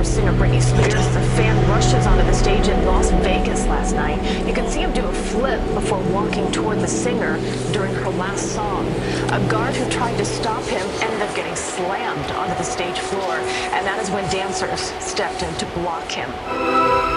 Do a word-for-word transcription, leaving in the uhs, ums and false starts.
for singer Britney Spears as a fan rushes onto the stage in Las Vegas last night. You can see him do a flip before walking toward the singer during her last song. A guard who tried to stop him ended up getting slammed onto the stage floor, and that is when dancers stepped in to block him.